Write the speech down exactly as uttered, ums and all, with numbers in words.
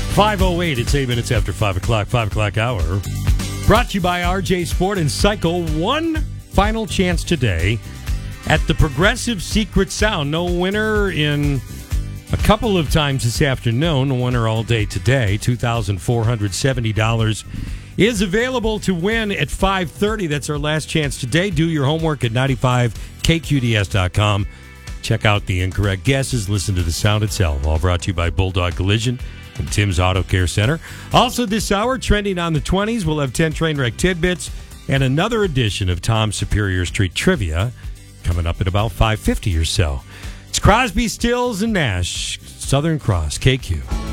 five oh eight, it's eight minutes after five o'clock, five o'clock hour. Brought to you by R J Sport and Cycle. One final chance today at the Progressive Secret Sound. No winner in a couple of times this afternoon. No winner all day today. two thousand four hundred seventy dollars is available to win at five thirty. That's our last chance today. Do your homework at ninety-five K Q D S dot com. Check out the incorrect guesses. Listen to the sound itself. All brought to you by Bulldog Collision and Tim's Auto Care Center. Also this hour, trending on the twenties, we'll have ten train wreck tidbits and another edition of Tom Superior Street Trivia coming up at about five fifty or so. It's Crosby, Stills, and Nash, Southern Cross, K Q.